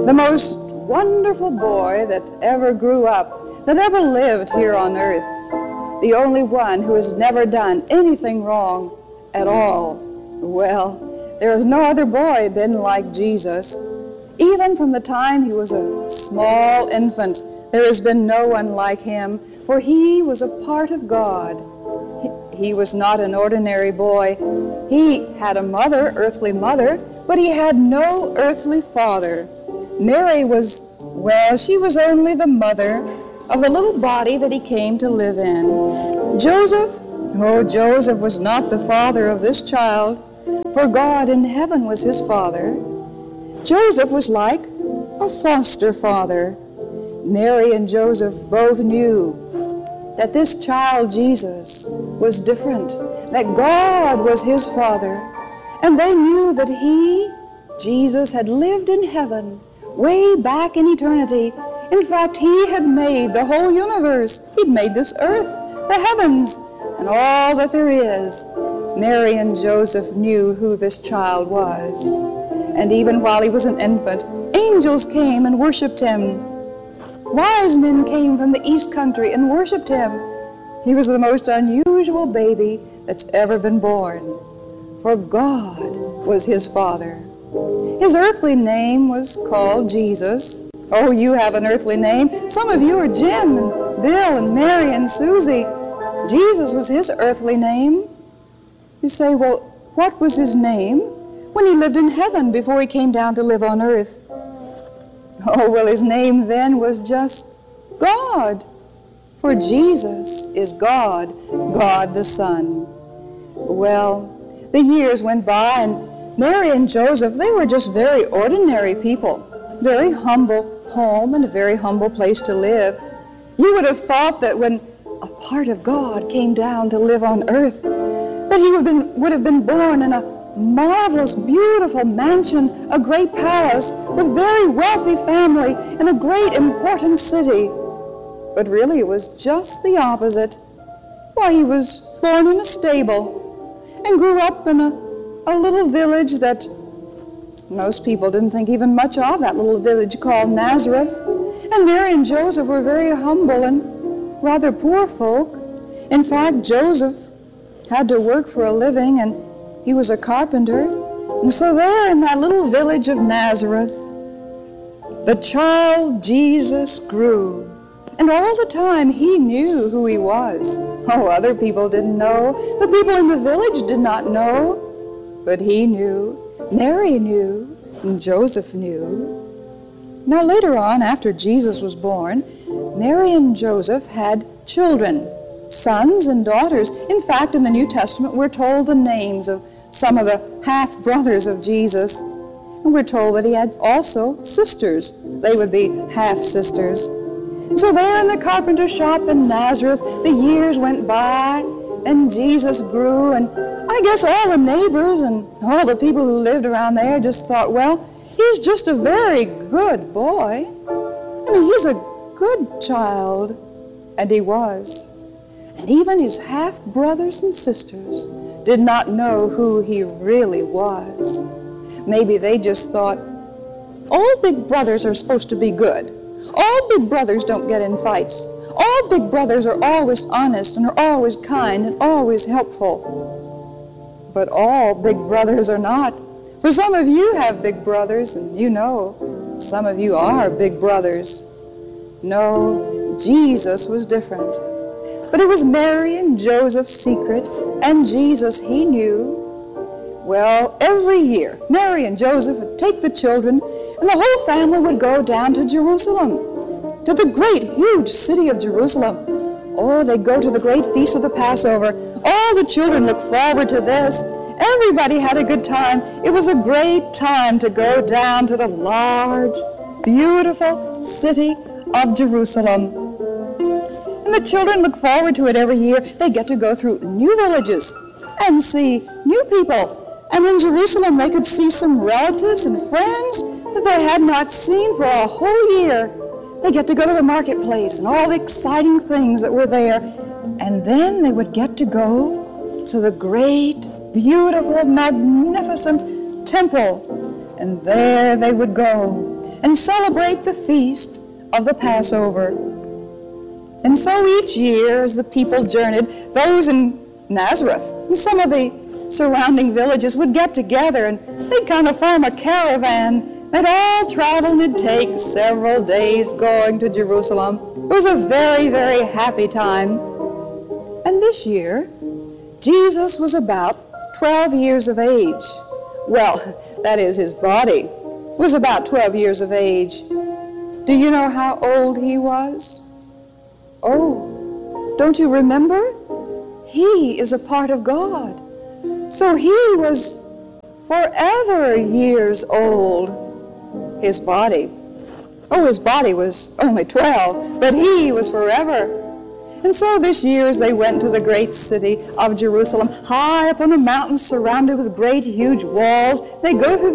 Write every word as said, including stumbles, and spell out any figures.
the most wonderful boy that ever grew up, that ever lived here on earth, the only one who has never done anything wrong at all. Well, there has no other boy been like Jesus. Even from the time he was a small infant, there has been no one like him, for he was a part of God. He, he was not an ordinary boy. He had a mother, earthly mother, but he had no earthly father. Mary was, well, she was only the mother of the little body that he came to live in. Joseph, oh, Joseph was not the father of this child, for God in heaven was his father. Joseph was like a foster father. Mary and Joseph both knew that this child, Jesus, was different, that God was his father, and they knew that he, Jesus, had lived in heaven way back in eternity. In fact, he had made the whole universe. He'd made this earth, the heavens, and all that there is. Mary and Joseph knew who this child was. And even while he was an infant, angels came and worshiped him. Wise men came from the east country and worshiped him. He was the most unusual baby that's ever been born, for God was his father. His earthly name was called Jesus. Oh, you have an earthly name. Some of you are Jim and Bill and Mary and Susie. Jesus was his earthly name. You say, well, what was his name when he lived in heaven before he came down to live on earth? Oh, well, his name then was just God, for Jesus is God, God the Son. Well, the years went by, and Mary and Joseph, they were just very ordinary people, very humble home and a very humble place to live. You would have thought that when a part of God came down to live on earth, that he would have been, would have been born in a marvelous, beautiful mansion, a great palace, with very wealthy family in a great important city. But really it was just the opposite. Why, he was born in a stable and grew up in a, a little village that most people didn't think even much of, that little village called Nazareth. And Mary and Joseph were very humble and rather poor folk. In fact, Joseph had to work for a living, and he was a carpenter. And so there in that little village of Nazareth, the child Jesus grew. And all the time he knew who he was. Oh, other people didn't know. The people in the village did not know. But he knew. Mary knew. And Joseph knew. Now later on, after Jesus was born, Mary and Joseph had children, sons and daughters. In fact, in the New Testament, we're told the names of some of the half-brothers of Jesus. And we're told that he had also sisters. They would be half-sisters. So there in the carpenter shop in Nazareth, the years went by, and Jesus grew, and I guess all the neighbors and all the people who lived around there just thought, well, he's just a very good boy. I mean, he's a good child. And he was. And even his half-brothers and sisters did not know who he really was. Maybe they just thought, all big brothers are supposed to be good. All big brothers don't get in fights. All big brothers are always honest and are always kind and always helpful. But all big brothers are not. For some of you have big brothers, and you know, some of you are big brothers. No, Jesus was different. But it was Mary and Joseph's secret, and Jesus, he knew. Well, every year, Mary and Joseph would take the children, and the whole family would go down to Jerusalem, to the great, huge city of Jerusalem. Oh, they'd go to the great feast of the Passover. All the children looked forward to this. Everybody had a good time. It was a great time to go down to the large, beautiful city of Jerusalem. And the children look forward to it every year. They get to go through new villages and see new people. And in Jerusalem, they could see some relatives and friends that they had not seen for a whole year. They get to go to the marketplace and all the exciting things that were there. And then they would get to go to the great, beautiful, magnificent temple. And there they would go and celebrate the feast of the Passover. And so each year, as the people journeyed, those in Nazareth and some of the surrounding villages would get together, and they'd kind of form a caravan. They'd all travel, and it'd take several days going to Jerusalem. It was a very, very happy time. And this year, Jesus was about twelve years of age. Well, that is, his body was about twelve years of age. Do you know how old he was? Oh, don't you remember? He is a part of God. So he was forever years old. His body, oh, his body was only twelve, but he was forever. And so this year, as they went to the great city of Jerusalem, high up on a mountain surrounded with great huge walls, they go through the